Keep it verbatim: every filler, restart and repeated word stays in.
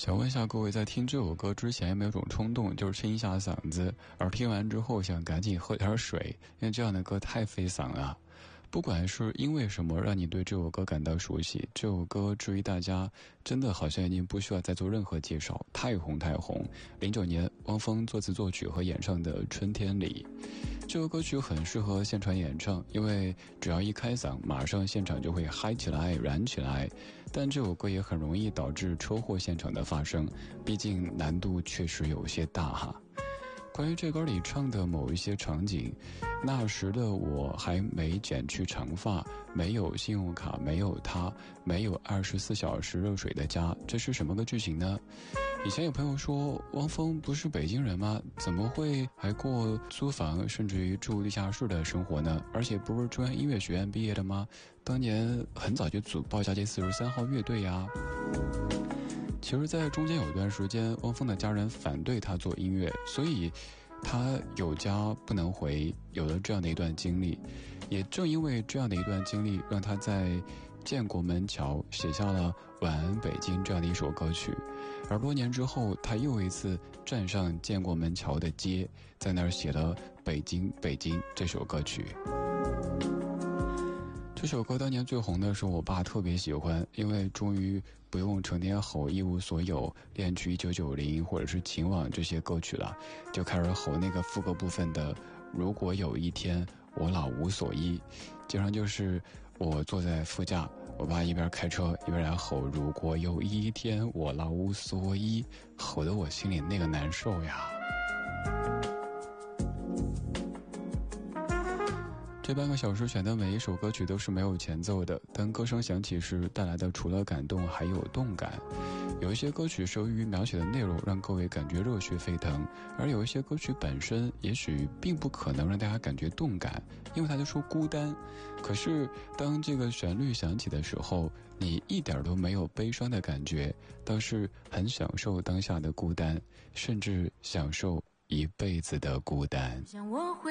想问一下各位，在听这首歌之前有没有种冲动，就是清一下嗓子，而听完之后想赶紧喝点水，因为这样的歌太费嗓了。不管是因为什么让你对这首歌感到熟悉，这首歌至于大家真的好像已经不需要再做任何介绍，太红太红。零九年汪峰作词作曲和演唱的《春天里》，这首歌曲很适合现场演唱，因为只要一开嗓，马上现场就会嗨起来燃起来。但这首歌也很容易导致车祸现场的发生，毕竟难度确实有些大哈。关于这歌里唱的某一些场景，那时的我还没剪去长发，没有信用卡，没有他，没有二十四小时热水的家，这是什么个剧情呢？以前有朋友说汪峰不是北京人吗？怎么会还过租房甚至于住地下室的生活呢？而且不是中央音乐学院毕业的吗？当年很早就组报佳节四十三号乐队呀。其实在中间有一段时间，汪峰的家人反对他做音乐，所以他有家不能回，有了这样的一段经历。也正因为这样的一段经历，让他在建国门桥写下了《晚安北京》这样的一首歌曲。而多年之后，他又一次站上建国门桥的街，在那儿写了《北京北京》这首歌曲。这首歌当年最红的时候，我爸特别喜欢，因为终于不用成天吼一无所有、恋曲一九九零或者是情网这些歌曲了，就开始吼那个副歌部分的如果有一天我老无所依。经常就是我坐在副驾，我爸一边开车一边来吼如果有一天我老无所依，吼得我心里那个难受呀。这半个小时选的每一首歌曲都是没有前奏的，当歌声响起时带来的除了感动还有动感。有一些歌曲受益于描写的内容让各位感觉热血沸腾，而有一些歌曲本身也许并不可能让大家感觉动感，因为它就说孤单。可是当这个旋律响起的时候，你一点都没有悲伤的感觉，倒是很享受当下的孤单，甚至享受一辈子的孤单。 像我会